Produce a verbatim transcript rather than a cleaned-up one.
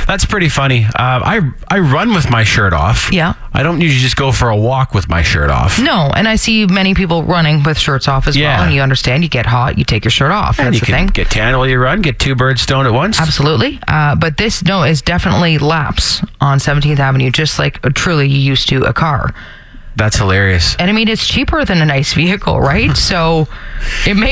That's pretty funny. Uh, I I run with my shirt off. Yeah. I don't usually just go for a walk with my shirt off. No, and I see many people running with shirts off as Yeah. well. And you understand, you get hot, you take your shirt off. And That's you the can thing. get tan while you run, get two birds stoned at once. Absolutely. Uh, but this, no, is definitely laps on seventeenth Avenue, just like uh, truly you used to a car. That's hilarious. And I mean, it's cheaper than a nice vehicle, right? So it makes